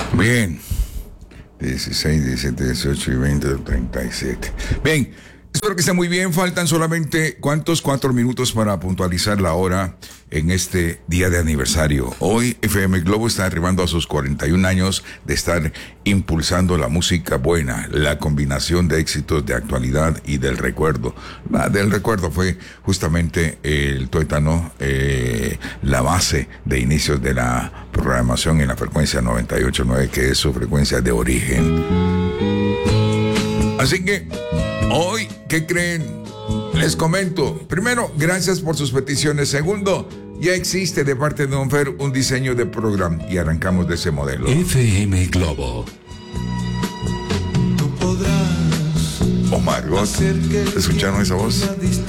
Bien. 16, 17, 18 y 20, 37. Bien, espero que esté muy bien. Faltan solamente, ¿cuántos? 4 minutos para puntualizar la hora en este día de aniversario. Hoy FM Globo está arribando a sus 41 años de estar impulsando la música buena, la combinación de éxitos de actualidad y del recuerdo. Del recuerdo fue justamente el tuétano, la base de inicios de la programación en la frecuencia 98.9, que es su frecuencia de origen. Así que, hoy, ¿qué creen? Les comento. Primero, gracias por sus peticiones. Segundo, ya existe de parte de Don Fer un diseño de programa y arrancamos de ese modelo. FM Globo. Oh Margot, ¿escucharon esa voz?